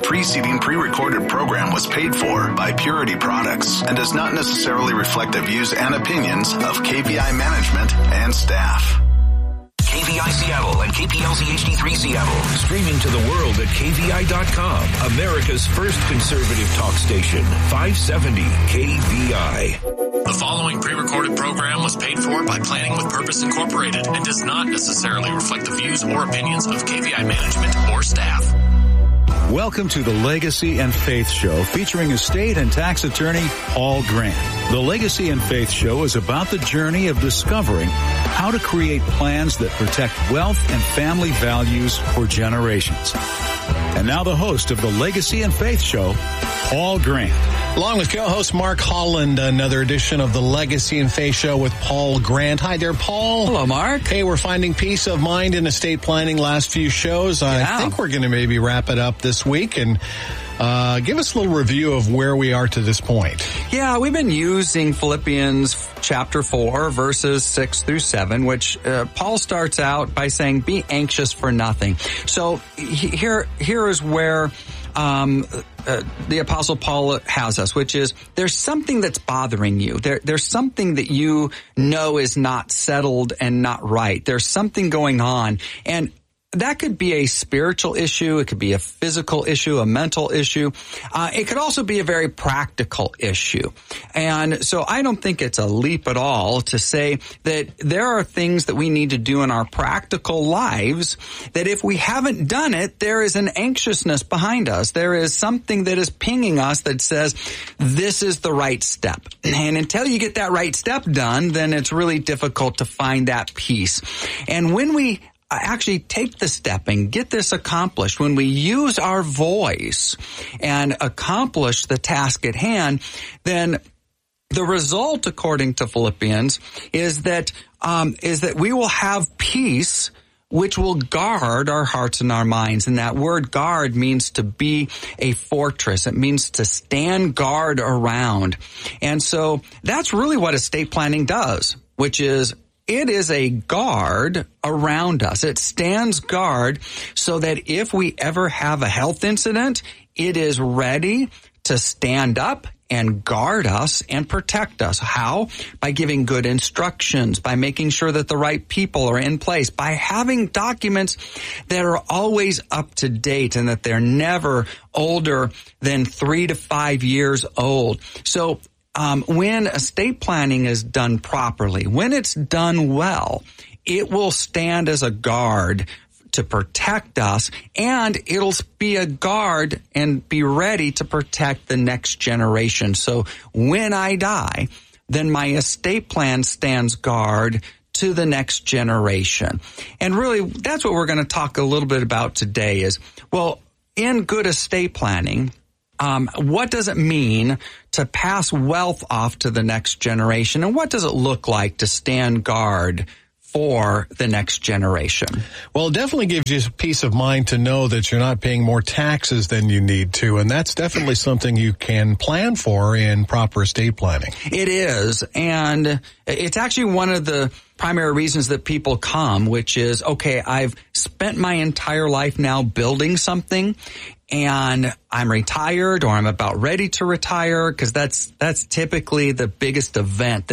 preceding pre-recorded program was paid for by Purity Products and does not necessarily reflect the views and opinions of KVI management and staff. KVI Seattle and KPLZ HD3 Seattle. Streaming to the world at KVI.com. America's first conservative talk station. 570 KVI. The following pre-recorded program was paid for by Planning with Purpose Incorporated and does not necessarily reflect the views or opinions of KVI management or staff. Welcome to the Legacy and Faith Show, featuring estate and tax attorney Paul Grant. The Legacy and Faith Show is about the journey of discovering how to create plans that protect wealth and family values for generations. And now the host of the Legacy and Faith Show, Paul Grant. Along with co-host Mark Holland, another edition of the Legacy and Faith Show with Paul Grant. Hi there, Paul. Hello, Mark. Hey, we're finding peace of mind in estate planning last few shows. I think we're going to maybe wrap it up this week and give us a little review of where we are to this point. Yeah, we've been using Philippians chapter 4, verses 6 through 7, which Paul starts out by saying, be anxious for nothing. So here is where the Apostle Paul has us, which is there's something that's bothering you. There's something that you know is not settled and not right. There's something going on. And that could be a spiritual issue. It could be a physical issue, a mental issue. It could also be a very practical issue. And so I don't think it's a leap at all to say that there are things that we need to do in our practical lives that if we haven't done it, there is an anxiousness behind us. There is something that is pinging us that says this is the right step. And until you get that right step done, then it's really difficult to find that peace. And when we actually take the step and get this accomplished, when we use our voice and accomplish the task at hand, then the result, according to Philippians, is that we will have peace which will guard our hearts and our minds. And that word guard means to be a fortress. It means to stand guard around. And so that's really what estate planning does, which is it is a guard around us. It stands guard so that if we ever have a health incident, it is ready to stand up and guard us and protect us. How? By giving good instructions, by making sure that the right people are in place, by having documents that are always up to date and that they're never older than 3 to 5 years old. So when estate planning is done properly, when it's done well, it will stand as a guard to protect us, and it'll be a guard and be ready to protect the next generation. So when I die, then my estate plan stands guard to the next generation. And really, that's what we're going to talk a little bit about today is, well, in good estate planning, what does it mean to pass wealth off to the next generation? And what does it look like to stand guard for the next generation? Well, it definitely gives you peace of mind to know that you're not paying more taxes than you need to. And that's definitely something you can plan for in proper estate planning. It is. And it's actually one of the primary reasons that people come, which is, okay, I've spent my entire life now building something, and I'm retired or I'm about ready to retire, because that's typically the biggest event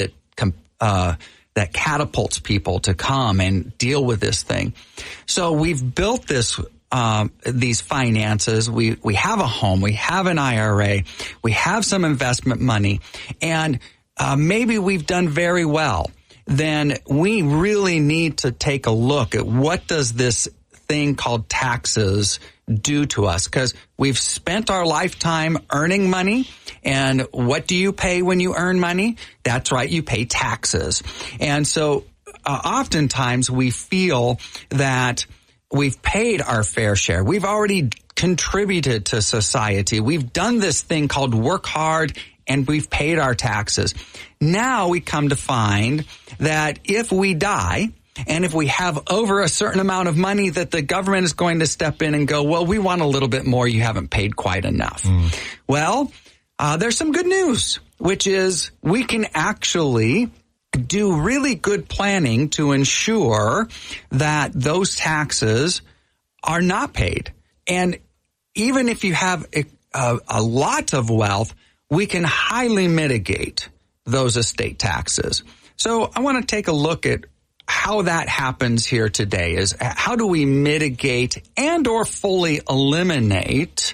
that catapults people to come and deal with this thing. So we've built these finances. We have a home, we have an IRA, we have some investment money, and maybe we've done very well. Then we really need to take a look at what does this thing called taxes do to us, because we've spent our lifetime earning money. And what do you pay when you earn money? That's right, you pay taxes. And so oftentimes we feel that we've paid our fair share. We've already contributed to society. We've done this thing called work hard, and we've paid our taxes. Now we come to find that if we die, and if we have over a certain amount of money, that the government is going to step in and go, well, we want a little bit more. You haven't paid quite enough. Well, there's some good news, which is we can actually do really good planning to ensure that those taxes are not paid. And even if you have a lot of wealth, we can highly mitigate those estate taxes. So I want to take a look at how that happens here today. Is how do we mitigate and or fully eliminate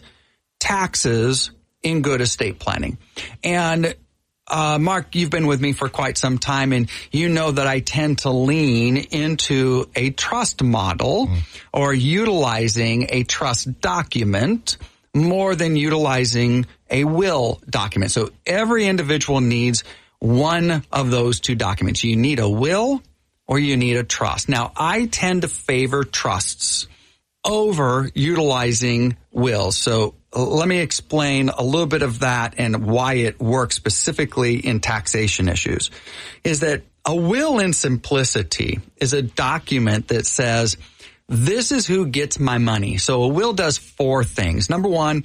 taxes in good estate planning? And Mark, you've been with me for quite some time, and you know that I tend to lean into a trust model or utilizing a trust document more than utilizing a will document. So every individual needs one of those two documents. You need a will or you need a trust. Now, I tend to favor trusts over utilizing wills. So let me explain a little bit of that and why it works specifically in taxation issues. Is that a will in simplicity is a document that says, this is who gets my money. So a will does four things. Number one,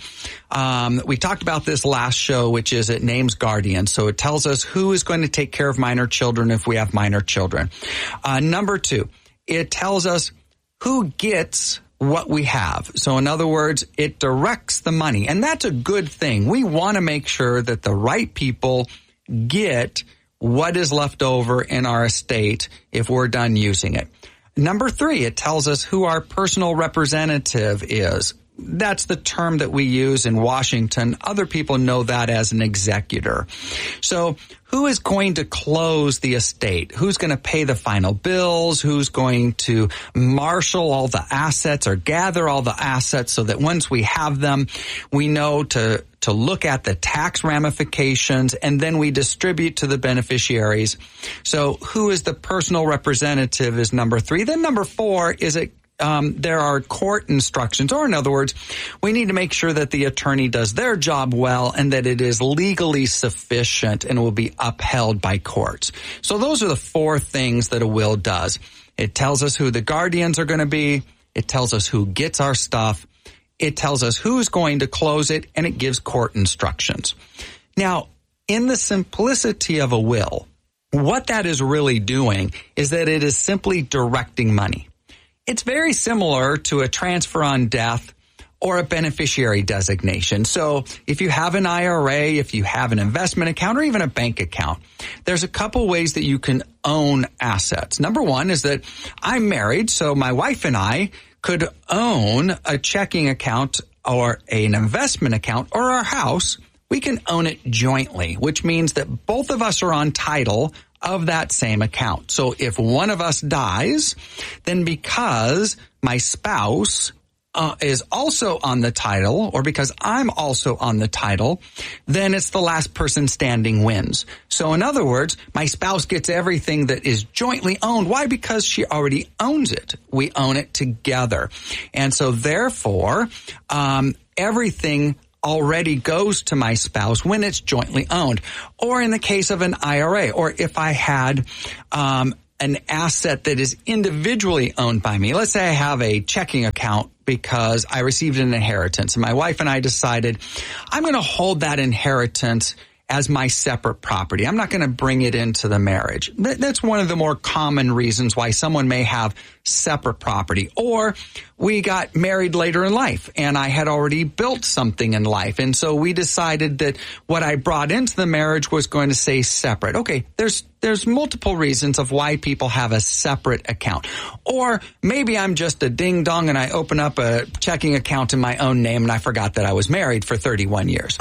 we talked about this last show, which is it names guardians. So it tells us who is going to take care of minor children if we have minor children. Number two, it tells us who gets what we have. So in other words, it directs the money. And that's a good thing. We want to make sure that the right people get what is left over in our estate if we're done using it. Number three, it tells us who our personal representative is. That's the term that we use in Washington. Other people know that as an executor. So who is going to close the estate? Who's going to pay the final bills? Who's going to marshal all the assets or gather all the assets so that once we have them, we know to look at the tax ramifications, and then we distribute to the beneficiaries. So who is the personal representative is number three. Then number four is there are court instructions, or in other words, we need to make sure that the attorney does their job well and that it is legally sufficient and will be upheld by courts. So those are the four things that a will does. It tells us who the guardians are going to be. It tells us who gets our stuff. It tells us who's going to close it, and it gives court instructions. Now, in the simplicity of a will, what that is really doing is that it is simply directing money. It's very similar to a transfer on death or a beneficiary designation. So if you have an IRA, if you have an investment account, or even a bank account, there's a couple ways that you can own assets. Number one is that I'm married, so my wife and I could own a checking account or an investment account or our house. We can own it jointly, which means that both of us are on title of that same account. So if one of us dies, then because my spouse is also on the title, or because I'm also on the title, then it's the last person standing wins. So in other words, my spouse gets everything that is jointly owned. Why? Because she already owns it. We own it together. And so therefore, everything already goes to my spouse when it's jointly owned. Or in the case of an IRA, or if I had an asset that is individually owned by me. Let's say I have a checking account because I received an inheritance, and my wife and I decided I'm going to hold that inheritance as my separate property. I'm not going to bring it into the marriage. That's one of the more common reasons why someone may have separate property. Or we got married later in life and I had already built something in life. And so we decided that what I brought into the marriage was going to stay separate. Okay, there's multiple reasons of why people have a separate account. Or maybe I'm just a ding dong and I open up a checking account in my own name and I forgot that I was married for 31 years.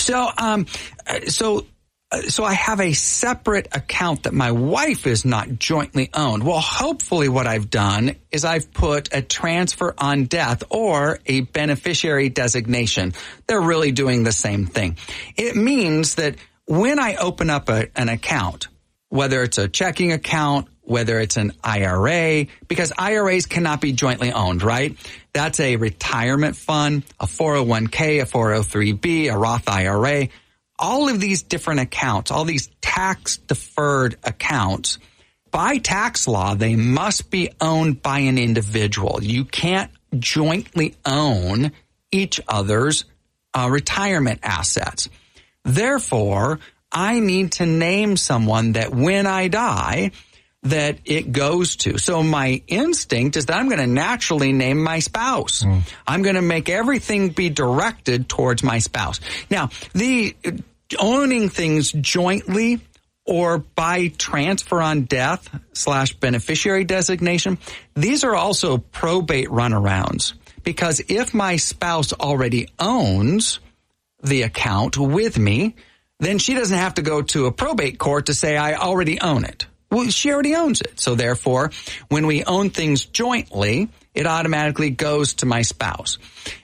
So I have a separate account that my wife is not jointly owned. Well, hopefully what I've done is I've put a transfer on death or a beneficiary designation. They're really doing the same thing. It means that when I open up an account, whether it's a checking account, whether it's an IRA, because IRAs cannot be jointly owned, right? That's a retirement fund, a 401k, a 403b, a Roth IRA. All of these different accounts, all these tax-deferred accounts, by tax law, they must be owned by an individual. You can't jointly own each other's retirement assets. Therefore, I need to name someone that when I die, that it goes to. So my instinct is that I'm going to naturally name my spouse. I'm going to make everything be directed towards my spouse. Now, the owning things jointly or by transfer on death / beneficiary designation, these are also probate runarounds. Because if my spouse already owns the account with me, then she doesn't have to go to a probate court to say, I already own it. Well, she already owns it. So therefore, when we own things jointly, it automatically goes to my spouse.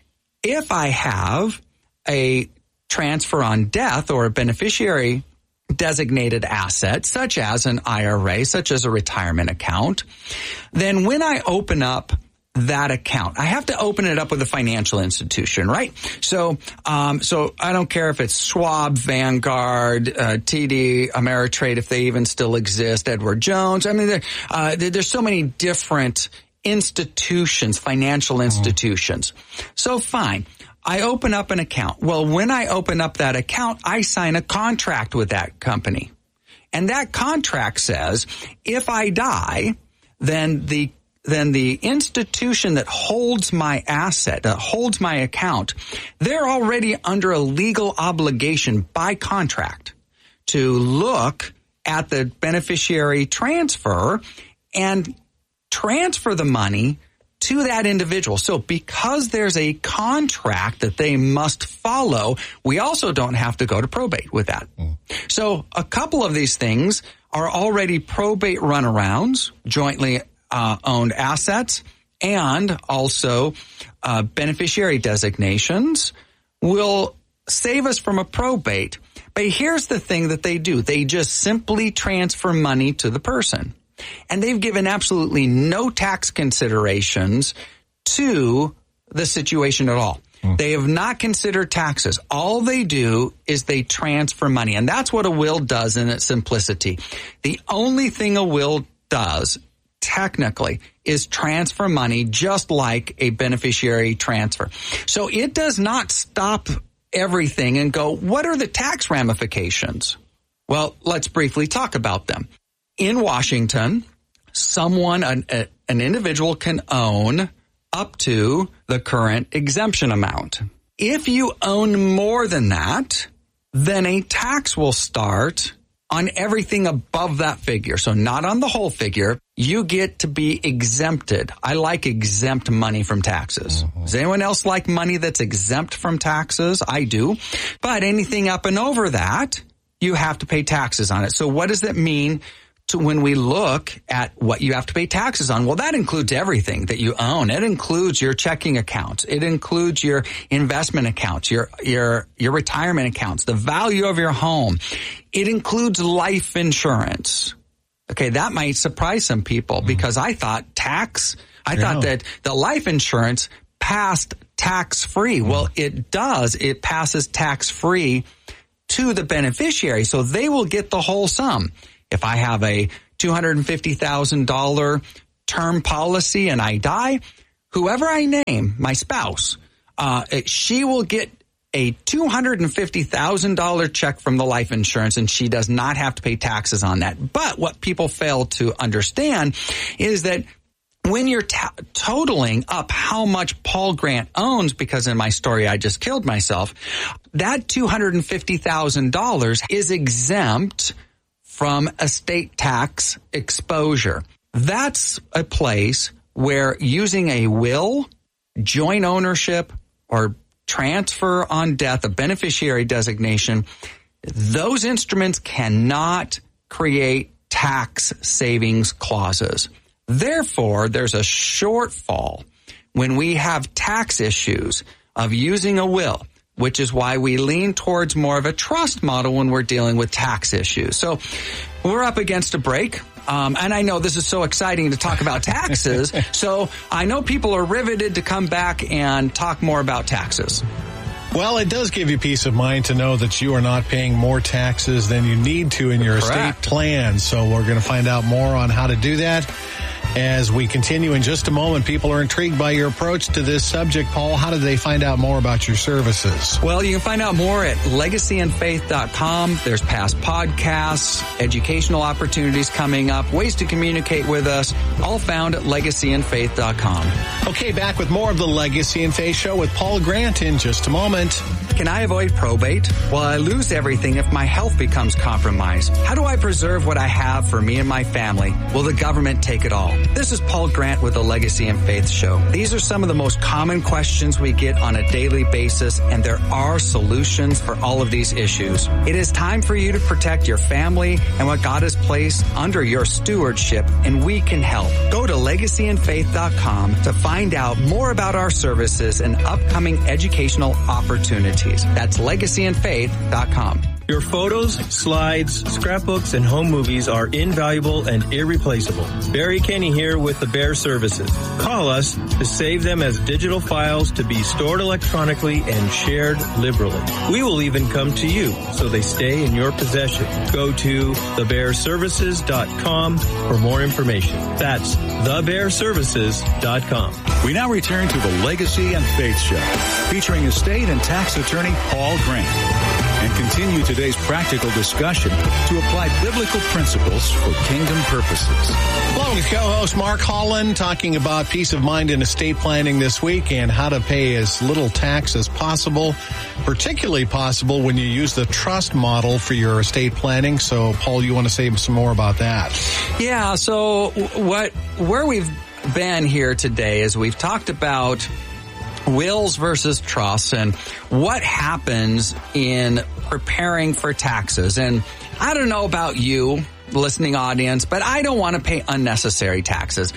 If I have a transfer on death or a beneficiary designated asset, such as an IRA, such as a retirement account, then when I open up that account, I have to open it up with a financial institution, right? So I don't care if it's Schwab, Vanguard, TD, Ameritrade, if they even still exist, Edward Jones. I mean, there's so many different institutions, financial institutions. So fine. I open up an account. Well, when I open up that account, I sign a contract with that company. And that contract says, if I die, then the institution that holds my asset, that holds my account, they're already under a legal obligation by contract to look at the beneficiary transfer and transfer the money to that individual. So because there's a contract that they must follow, we also don't have to go to probate with that. So a couple of these things are already probate runarounds, jointly owned assets, and also beneficiary designations will save us from a probate. But here's the thing that they do. They just simply transfer money to the person. And they've given absolutely no tax considerations to the situation at all. They have not considered taxes. All they do is they transfer money. And that's what a will does in its simplicity. The only thing a will does technically is transfer money, just like a beneficiary transfer. So it does not stop everything and go, what are the tax ramifications? Well, let's briefly talk about them. In Washington, an individual can own up to the current exemption amount. If you own more than that, then a tax will start on everything above that figure. So not on the whole figure. You get to be exempted. I like exempt money from taxes. Does anyone else like money that's exempt from taxes? I do. But anything up and over that, you have to pay taxes on it. So what does that mean when we look at what you have to pay taxes on? Well, that includes everything that you own. It includes your checking accounts. It includes your investment accounts, your retirement accounts, the value of your home. It includes life insurance. Okay, that might surprise some people because I thought that the life insurance passed tax-free. Well, it does. It passes tax-free to the beneficiary, so they will get the whole sum. If I have a $250,000 term policy and I die, whoever I name, my spouse, she will get a $250,000 check from the life insurance, and she does not have to pay taxes on that. But what people fail to understand is that when you're totaling up how much Paul Grant owns, because in my story I just killed myself, that $250,000 is exempt from estate tax exposure. That's a place where using a will, joint ownership, or transfer on death, a beneficiary designation, those instruments cannot create tax savings clauses. Therefore, there's a shortfall when we have tax issues of using a will, which is why we lean towards more of a trust model when we're dealing with tax issues. So we're up against a break. And I know this is so exciting to talk about taxes. So I know people are riveted to come back and talk more about taxes. Well, it does give you peace of mind to know that you are not paying more taxes than you need to in your estate plan. So we're going to find out more on how to do that As we continue in just a moment, people are intrigued by your approach to this subject. Paul, how do they find out more about your services? Well, you can find out more at legacyandfaith.com. There's past podcasts, educational opportunities coming up, ways to communicate with us, all found at legacyandfaith.com. Okay, back with more of the Legacy and Faith Show with Paul Grant in just a moment. Can I avoid probate? Will I lose everything if my health becomes compromised? How do I preserve what I have for me and my family? Will the government take it all? This is Paul Grant with the Legacy and Faith Show. These are some of the most common questions we get on a daily basis, and there are solutions for all of these issues. It is time for you to protect your family and what God has placed under your stewardship, and we can help. Go to legacyandfaith.com to find out more about our services and upcoming educational opportunities. That's legacyandfaith.com. Your photos, slides, scrapbooks, and home movies are invaluable and irreplaceable. Barry Kenny here with the Bear Services. Call us to save them as digital files to be stored electronically and shared liberally. We will even come to you so they stay in your possession. Go to thebearservices.com for more information. That's thebearservices.com. We now return to the Legacy and Faith Show, featuring estate and tax attorney Paul Grant, and continue today's practical discussion to apply biblical principles for kingdom purposes. Along with co-host Mark Holland, talking about peace of mind in estate planning this week and how to pay as little tax as possible, particularly possible when you use the trust model for your estate planning. So, Paul, you want to say some more about that? Yeah, so where we've been here today is we've talked about wills versus trusts and what happens in preparing for taxes. And I don't know about you, listening audience, but I don't want to pay unnecessary taxes.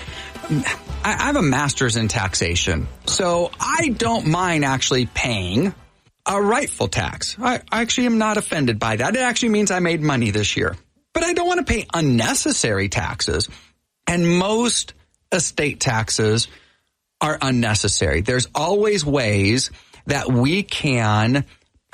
I have a master's in taxation, so I don't mind actually paying a rightful tax. I actually am not offended by that. It actually means I made money this year. But I don't want to pay unnecessary taxes. And most estate taxes are unnecessary. There's always ways that we can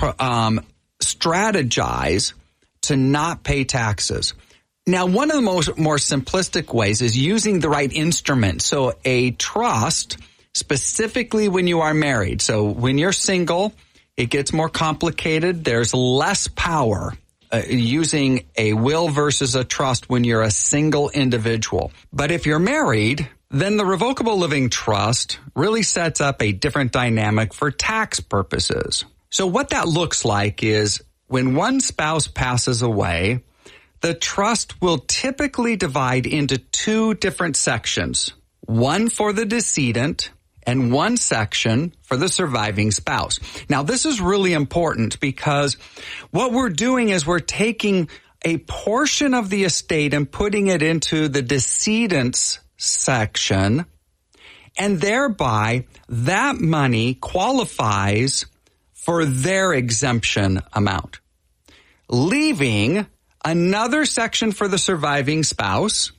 strategize to not pay taxes. Now, one of the more simplistic ways is using the right instrument. So a trust, specifically when you are married. So when you're single, it gets more complicated. There's less power using a will versus a trust when you're a single individual. But if you're married, then the revocable living trust really sets up a different dynamic for tax purposes. So what that looks like is when one spouse passes away, the trust will typically divide into two different sections, one for the decedent and one section for the surviving spouse. Now, this is really important because what we're doing is we're taking a portion of the estate and putting it into the decedent's section, and thereby that money qualifies for their exemption amount, leaving another section for the surviving spouse.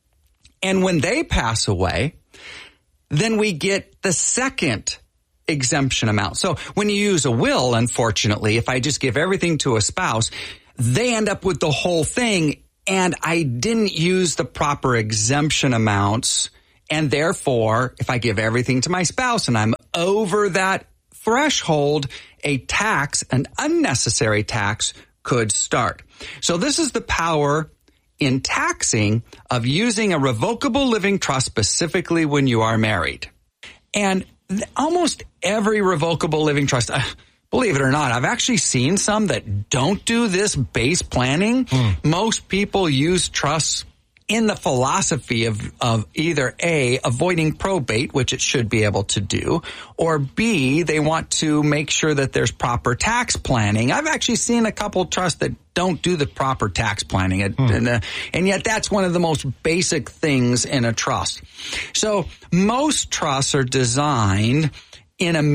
And when they pass away, then we get the second exemption amount. So when you use a will, unfortunately, if I just give everything to a spouse, they end up with the whole thing, and I didn't use the proper exemption amounts. And therefore, if I give everything to my spouse and I'm over that threshold, a tax, an unnecessary tax, could start. So this is the power in taxing of using a revocable living trust specifically when you are married. And almost every revocable living trust, believe it or not, I've actually seen some that don't do this base planning. Most people use trusts in the philosophy of either A, avoiding probate, which it should be able to do, or B, they want to make sure that there's proper tax planning. I've actually seen a couple trusts that don't do the proper tax planning. And yet that's one of the most basic things in a trust. So most trusts are designed in a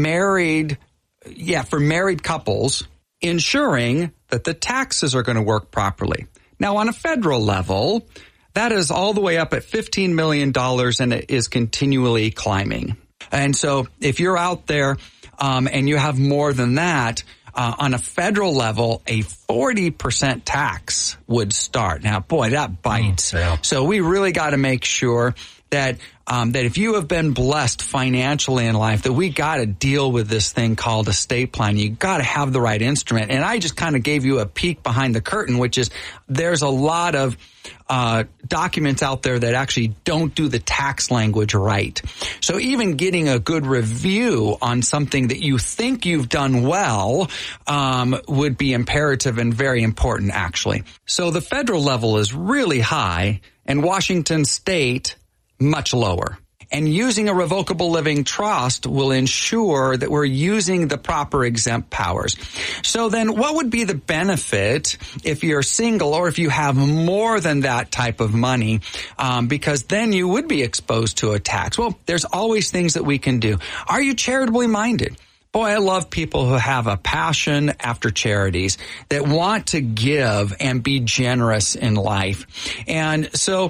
for married couples, ensuring that the taxes are going to work properly. Now, on a federal level, that is all the way up at $15 million, and it is continually climbing. And so if you're out there and you have more than that, on a federal level, a 40% tax would start. Now, boy, that bites. So we really got to make sure that if you have been blessed financially in life, that we got to deal with this thing called estate planning. You got to have the right instrument. And I just kind of gave you a peek behind the curtain, which is there's a lot of documents out there that actually don't do the tax language right. So even getting a good review on something that you think you've done well would be imperative and very important, actually. So the federal level is really high, and Washington State much lower. And using a revocable living trust will ensure that we're using the proper exempt powers. So then what would be the benefit if you're single or if you have more than that type of money? Because then you would be exposed to a tax. Well, there's always things that we can do. Are you charitably minded? Boy, I love people who have a passion after charities, that want to give and be generous in life. And so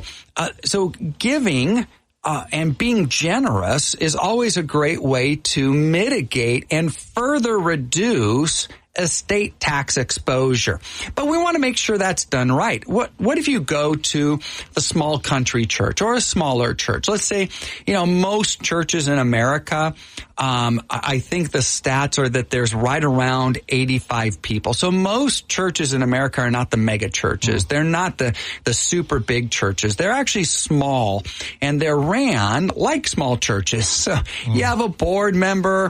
giving and being generous is always a great way to mitigate and further reduce estate tax exposure. But we want to make sure that's done right. What if you go to a small country church or a smaller church? Let's say, most churches in America, I think the stats are that there's right around 85 people. So most churches in America are not the mega churches. They're not the super big churches. They're actually small, and they're ran like small churches. So you have a board member,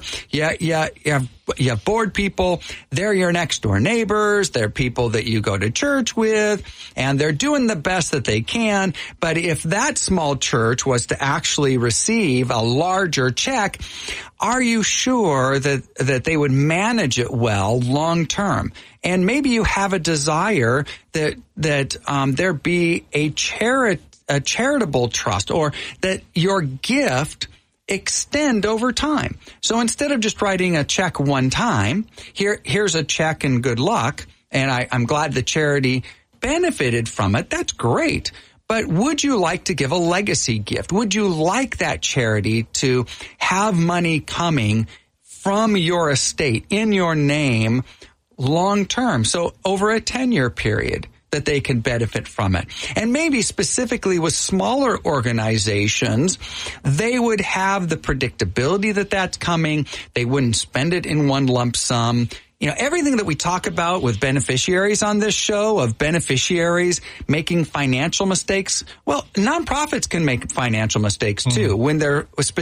you have board people. They're your next door neighbors. They're people that you go to church with, and they're doing the best that they can. But if that small church was to actually receive a larger check, are you sure that they would manage it well long term? And maybe you have a desire that there be a charitable trust, or that your gift extend over time. So instead of just writing a check one time, here's a check and good luck, and I'm glad the charity benefited from it. That's great. But would you like to give a legacy gift? Would you like that charity to have money coming from your estate in your name long term? So over a 10-year period, that they can benefit from it. And maybe specifically with smaller organizations, they would have the predictability that that's coming. They wouldn't spend it in one lump sum. Everything that we talk about with beneficiaries on this show, of beneficiaries making financial mistakes, well, nonprofits can make financial mistakes too, when they're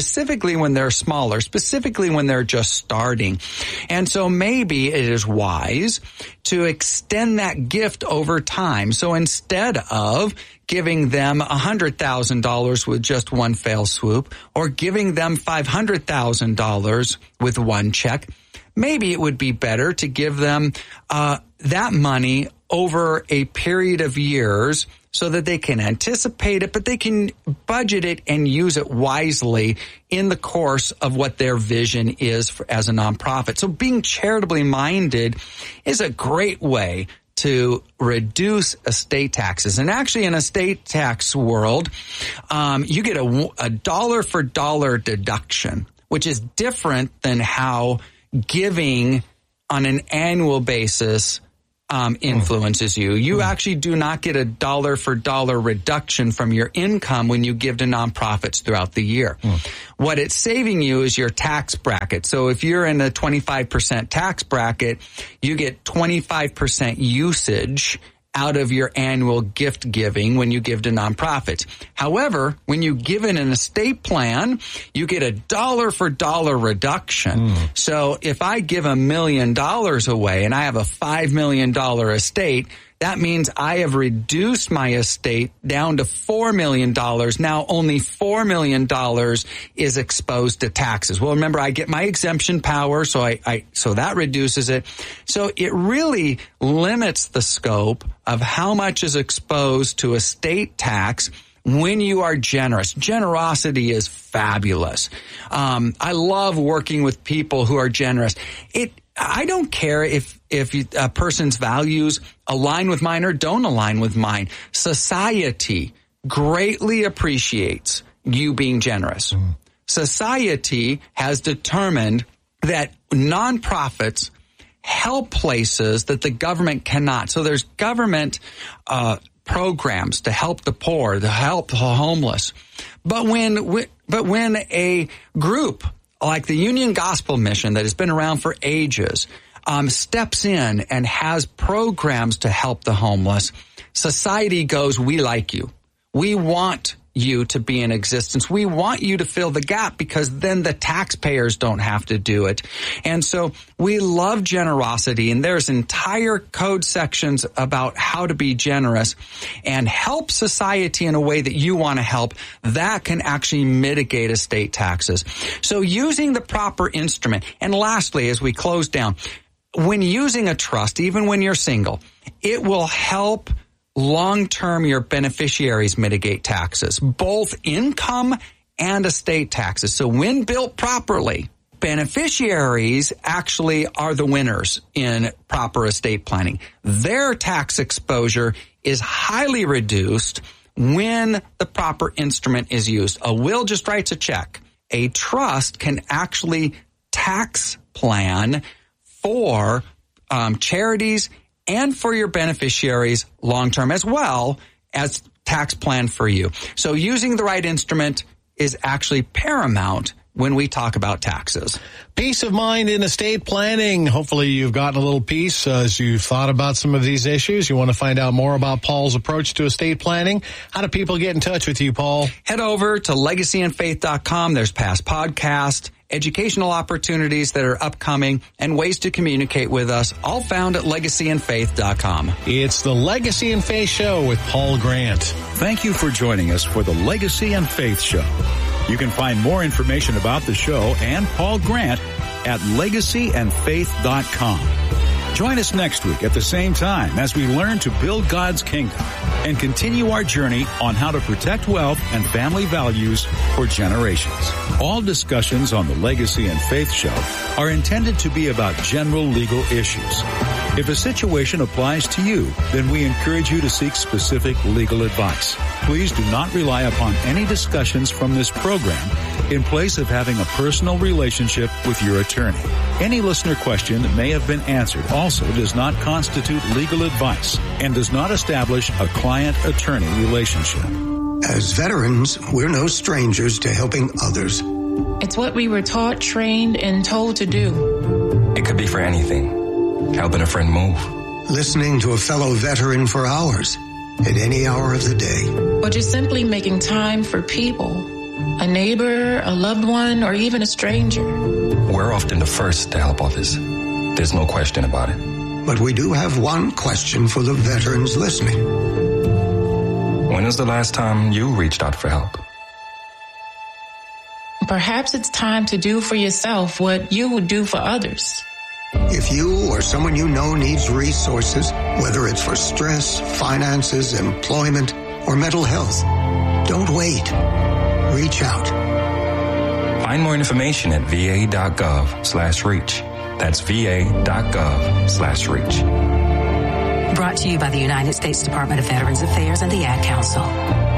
smaller, specifically when they're just starting. And so maybe it is wise to extend that gift over time. So instead of giving them $100,000 with just one fell swoop, or giving them $500,000 with one check, maybe it would be better to give them that money over a period of years so that they can anticipate it, but they can budget it and use it wisely in the course of what their vision is as a nonprofit. So being charitably minded is a great way to reduce estate taxes. And actually, in a estate tax world, you get a dollar for dollar deduction, which is different than how giving on an annual basis influences you. You actually do not get a dollar for dollar reduction from your income when you give to nonprofits throughout the year. What it's saving you is your tax bracket. So if you're in a 25% tax bracket, you get 25% usage out of your annual gift giving when you give to nonprofits. However, when you give in an estate plan, you get a dollar for dollar reduction. So if I give $1 million away and I have a $5 million estate, that means I have reduced my estate down to $4 million. Now only $4 million is exposed to taxes. Well, remember, I get my exemption power, so so that reduces it. So it really limits the scope of how much is exposed to estate tax when you are generous. Generosity is fabulous. I love working with people who are generous. I don't care if a person's values align with mine or don't align with mine. Society greatly appreciates you being generous. Society has determined that nonprofits help places that the government cannot. So there's government programs to help the poor, to help the homeless. But when a group like the Union Gospel Mission that has been around for ages steps in and has programs to help the homeless, society goes, we like you. We want you to be in existence. We want you to fill the gap because then the taxpayers don't have to do it. And so we love generosity, and there's entire code sections about how to be generous and help society in a way that you want to help. That can actually mitigate estate taxes. So using the proper instrument. And lastly, as we close down, when using a trust, even when you're single, it will help long-term your beneficiaries mitigate taxes, both income and estate taxes. So when built properly, beneficiaries actually are the winners in proper estate planning. Their tax exposure is highly reduced when the proper instrument is used. A will just writes a check. A trust can actually tax plan for charities and for your beneficiaries long-term, as well as tax plan for you. So using the right instrument is actually paramount when we talk about taxes. Peace of mind in estate planning. Hopefully you've gotten a little peace as you've thought about some of these issues. You want to find out more about Paul's approach to estate planning? How do people get in touch with you, Paul? Head over to legacyandfaith.com. There's past podcasts, educational opportunities that are upcoming, and ways to communicate with us, all found at legacyandfaith.com. It's the Legacy and Faith Show with Paul Grant. Thank you for joining us for the Legacy and Faith Show. You can find more information about the show and Paul Grant at legacyandfaith.com. Join us next week at the same time as we learn to build God's kingdom and continue our journey on how to protect wealth and family values for generations. All discussions on the Legacy and Faith Show are intended to be about general legal issues. If a situation applies to you, then we encourage you to seek specific legal advice. Please do not rely upon any discussions from this program in place of having a personal relationship with your attorney. Any listener question that may have been answered also does not constitute legal advice and does not establish a client-attorney relationship. As veterans, we're no strangers to helping others. It's what we were taught, trained, and told to do. It could be for anything. Helping a friend move. Listening to a fellow veteran for hours, at any hour of the day. Or just simply making time for people. A neighbor, a loved one, or even a stranger. We're often the first to help others. There's no question about it. But we do have one question for the veterans listening. When was the last time you reached out for help? Perhaps it's time to do for yourself what you would do for others. If you or someone you know needs resources, whether it's for stress, finances, employment, or mental health, don't wait. Reach out. Find more information at va.gov/reach. That's va.gov/reach. Brought to you by the United States Department of Veterans Affairs and the Ad Council.